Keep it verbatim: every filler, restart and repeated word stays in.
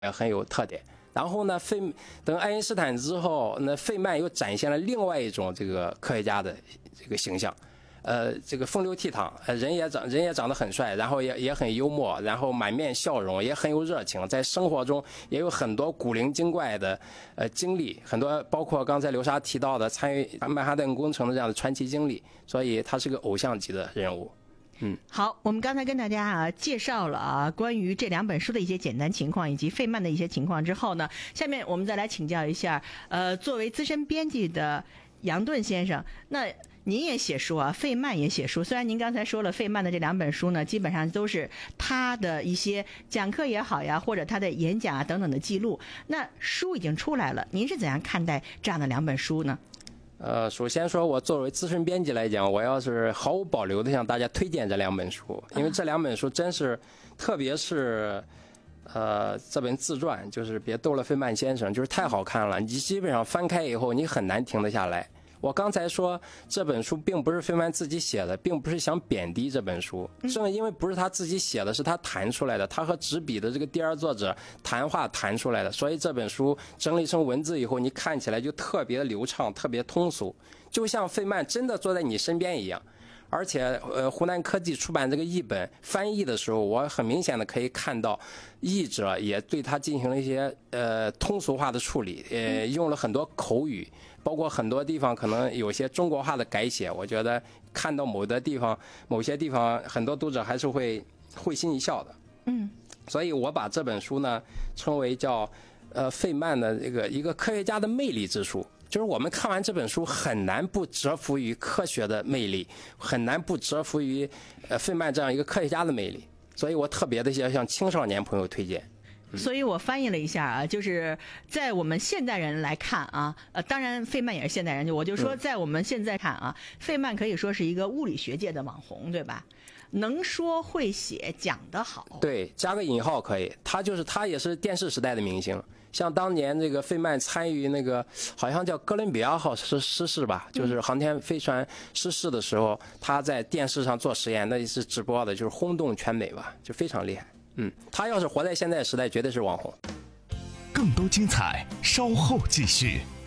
也很有特点。然后呢，费等爱因斯坦之后，那费曼又展现了另外一种这个科学家的这个形象。呃，这个风流倜傥，呃，人也长人也长得很帅，然后也也很幽默，然后满面笑容，也很有热情，在生活中也有很多古灵精怪的呃经历，很多包括刚才刘莎提到的参与曼哈顿工程的这样的传奇经历，所以他是个偶像级的人物。嗯， 好，我们刚才跟大家啊介绍了啊关于这两本书的一些简单情况以及费曼的一些情况之后呢，下面我们再来请教一下，呃，作为资深编辑的杨顿先生，那您也写书啊，费曼也写书。虽然您刚才说了，费曼的这两本书呢，基本上都是他的一些讲课也好呀，或者他的演讲啊等等的记录。那书已经出来了，您是怎样看待这样的两本书呢？ 呃，首先说，我作为资深编辑来讲，我要是毫无保留的向大家推荐这两本书，因为这两本书真是，特别是，呃，这本自传就是别逗了费曼先生，就是太好看了，你基本上翻开以后，你很难停得下来。我刚才说这本书并不是费曼自己写的，并不是想贬低这本书，正因为不是他自己写的，是他谈出来的，他和执笔的这个第二作者谈话谈出来的，所以这本书整理成文字以后，你看起来就特别流畅，特别通俗，就像费曼真的坐在你身边一样。而且，呃，湖南科技出版这个译本翻译的时候，我很明显的可以看到，译者也对它进行了一些呃通俗化的处理，呃，用了很多口语，包括很多地方可能有些中国化的改写。我觉得看到某的地方、某些地方，很多读者还是会会心一笑的。 嗯， 所以我把这本书呢称为叫呃费曼的这个一个科学家的魅力之书。就是我们看完这本书，很难不折服于科学的魅力，很难不折服于呃费曼这样一个科学家的魅力，所以我特别的向青少年朋友推荐。 所以我翻译了一下啊，就是在我们现代人来看啊，呃，当然费曼也是现代人，就我就说在我们现在看啊，费曼可以说是一个物理学界的网红，对吧？能说会写，讲得好。 对，加个引号可以，他就是他也是电视时代的明星。像当年这个费曼参与那个好像叫哥伦比亚号失失事吧，就是航天飞船失事的时候，他在电视上做实验，那是直播的，就是轰动全美吧，就非常厉害。嗯，他要是活在现在时代，绝对是网红。 更多精彩，稍后继续。